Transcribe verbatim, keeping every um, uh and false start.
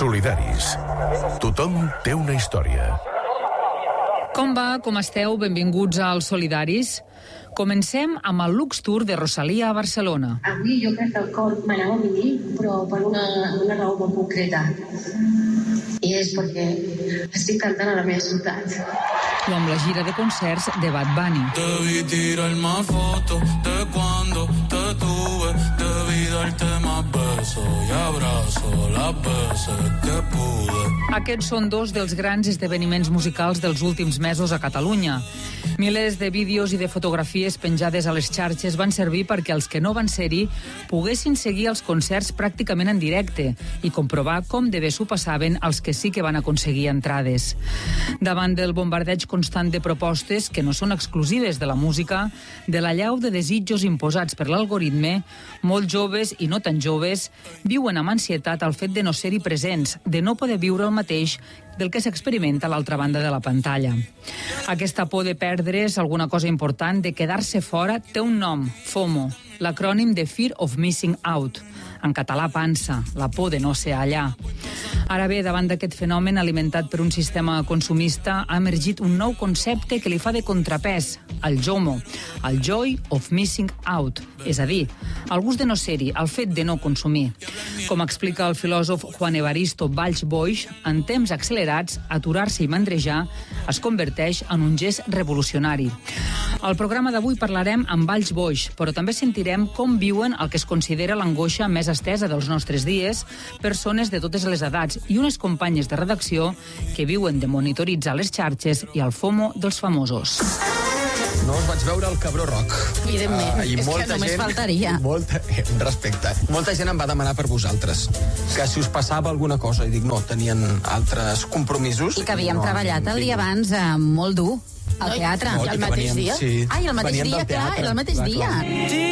Solidaris. Tothom té una història. Com va? Com esteu? Benvinguts als Solidaris. Comencem amb el Lux Tour de Rosalia a Barcelona. Avui jo crec que el cor m'anava a mi, però per una, una raó molt concreta. I és perquè estic cantant a la meva ciutat. O amb la gira de concerts de Bad Bunny. Debí tirar más fotos de cuando te tuve. Debí darte más besos y abrazos las veces que pude. Aquests són dos dels grans esdeveniments musicals dels últims mesos a Catalunya. Milers de vídeos i de fotografies penjades a les xarxes van servir perquè els que no van ser-hi poguessin seguir els concerts pràcticament en directe i comprovar com de bé s'ho passaven els que sí que van aconseguir entrades. Davant del bombardeig constant de propostes que no són exclusives de la música, de l'allau de desitjos imposats per l'algoritme, molts joves i no tan joves viuen amb ansietat el fet de no ser-hi presents, de no poder viure el mateix del que s'experimenta a l'altra banda de la pantalla. Aquesta por de perdre's alguna cosa important, de quedar-se fora, té un nom, FOMO, l'acrònim de Fear of Missing Out, en català pansa, la por de no ser allà. Ara bé, davant d'aquest fenomen alimentat per un sistema consumista, ha emergit un nou concepte que li fa de contrapès, el JOMO, el Joy of Missing Out, és a dir, el gust de no ser-hi, el fet de no consumir. Com explica el filòsof Juan Evaristo Valls Boix, en temps accelerats, aturar-se i mandrejar es converteix en un gest revolucionari. Al programa d'avui parlarem amb Valls Boix, però també sentirem com viuen el que es considera l'angoixa més estesa dels nostres dies, persones de totes les edats i unes companyes de redacció que viuen de monitoritzar les xarxes i el FOMO dels famosos. No us vaig veure al Cabró Rock. Evidentment, uh, és que només gent, faltaria. Molta, respecte. Molta gent em va demanar per vosaltres que si us passava alguna cosa, i dic no, tenien altres compromisos. I que havíem no, treballat el dia abans eh, molt dur al teatre. No, I el mateix veníem, dia? Sí. Ai, el mateix dia, clar, era el mateix dia.